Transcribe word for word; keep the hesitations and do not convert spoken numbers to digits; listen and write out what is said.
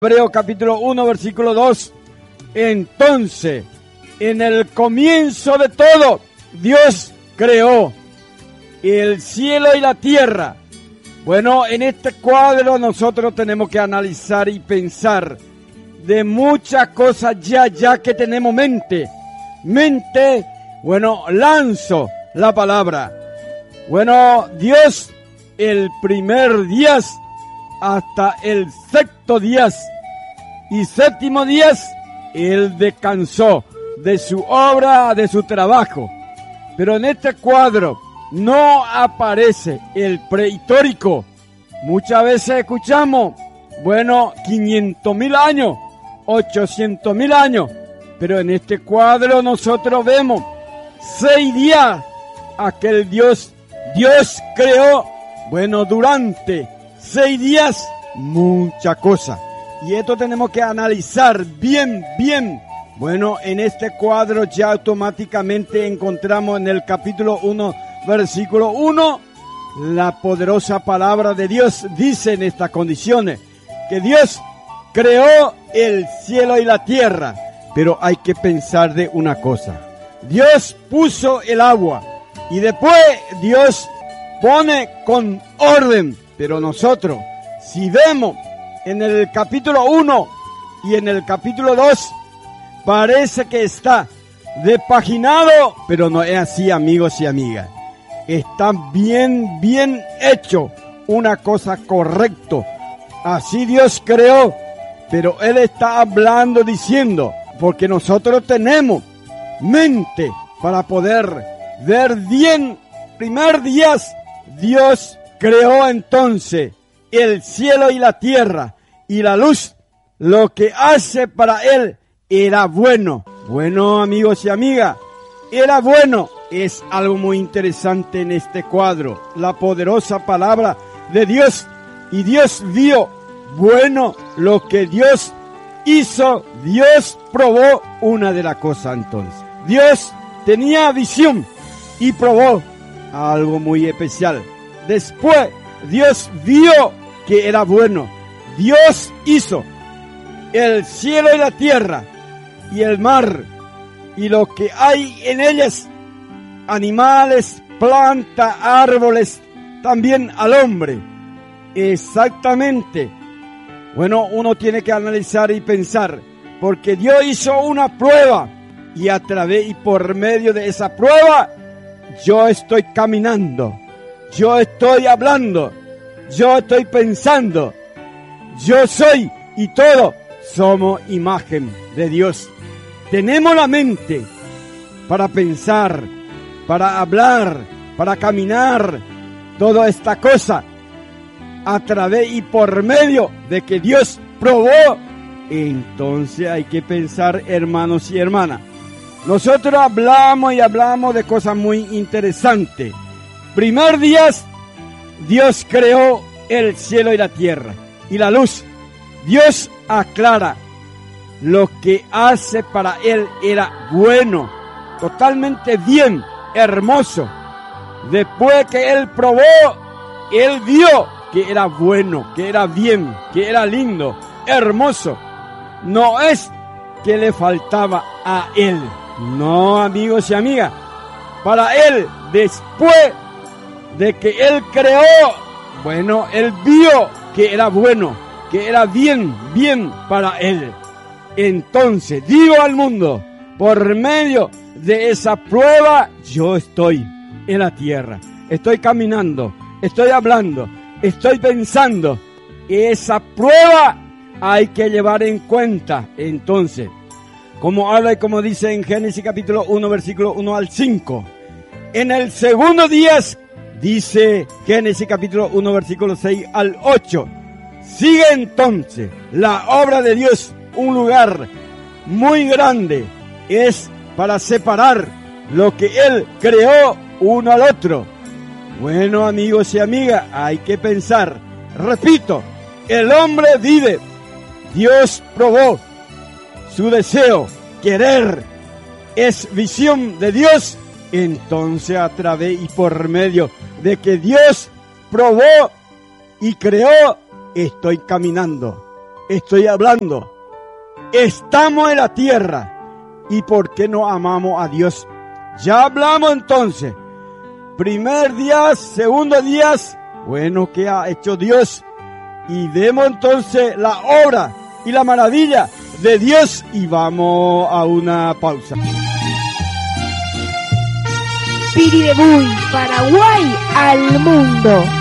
Hebreos capítulo uno, versículo dos. Entonces, en el comienzo de todo, Dios creó el cielo y la tierra. Bueno, en este cuadro nosotros tenemos que analizar y pensar de muchas cosas ya, ya que tenemos mente. Mente, bueno, lanzo la palabra. Bueno, Dios, el primer día hasta el sexto día y séptimo día, Él descansó de su obra, de su trabajo. Pero en este cuadro no aparece el prehistórico. Muchas veces escuchamos, bueno, quinientos mil años, ochocientos mil años. Pero en este cuadro nosotros vemos seis días. Aquel Dios, Dios creó, bueno, durante seis días, mucha cosa. Y esto tenemos que analizar bien, bien. Bueno, en este cuadro ya automáticamente encontramos en el capítulo uno, versículo uno, la poderosa palabra de Dios dice en estas condiciones que Dios creó el cielo y la tierra. Pero hay que pensar de una cosa. Dios puso el agua y después Dios pone con orden. Pero nosotros, si vemos en el capítulo uno y en el capítulo dos, parece que está despaginado, pero no es así, amigos y amigas. Está bien, bien hecho, una cosa correcta. Así Dios creó, pero Él está hablando, diciendo, porque nosotros tenemos mente para poder ver bien. Primer día, Dios creó entonces el cielo y la tierra y la luz. Lo que hace para Él era bueno. Bueno, amigos y amigas, era bueno. Es algo muy interesante en este cuadro. La poderosa palabra de Dios. Y Dios vio bueno lo que Dios hizo. Dios probó una de las cosas entonces. Dios tenía visión y probó algo muy especial. Después Dios vio que era bueno. Dios hizo el cielo y la tierra y el mar y lo que hay en ellas, animales, plantas, árboles, también al hombre. Exactamente. Bueno, uno tiene que analizar y pensar, porque Dios hizo una prueba y a través y por medio de esa prueba yo estoy caminando, yo estoy hablando, yo estoy pensando, yo soy y todo somos imagen de Dios. Tenemos la mente para pensar, para hablar, para caminar, toda esta cosa a través y por medio de que Dios probó. Entonces hay que pensar, hermanos y hermanas. Nosotros hablamos y hablamos de cosas muy interesantes. Primer día, Dios creó el cielo y la tierra y la luz. Dios aclara lo que hace para Él era bueno, totalmente bien, hermoso. Después que Él probó, Él vio que era bueno, que era bien, que era lindo, hermoso. No es que le faltaba a Él. No, amigos y amigas. Para Él, después de que Él creó, bueno, Él vio que era bueno, que era bien, bien para Él. Entonces, digo al mundo, por medio de esa prueba, yo estoy en la tierra. Estoy caminando, estoy hablando, estoy pensando. Esa prueba hay que llevar en cuenta. Entonces, como habla y como dice en Génesis capítulo uno, versículo uno al cinco. En el segundo día, dice Génesis capítulo uno, versículo seis al ocho. Sigue entonces la obra de Dios, un lugar muy grande. Es para separar lo que Él creó uno al otro. Bueno, amigos y amigas, hay que pensar. Repito, el hombre vive. Dios probó su deseo, querer, es visión de Dios. Entonces, a través y por medio de que Dios probó y creó, estoy caminando, estoy hablando. Estamos en la tierra. ¿Y por qué no amamos a Dios? Ya hablamos entonces. Primer día, segundo día, bueno, ¿qué ha hecho Dios? Y vemos entonces la obra y la maravilla de Dios y vamos a una pausa. Piribebuy, Paraguay al mundo.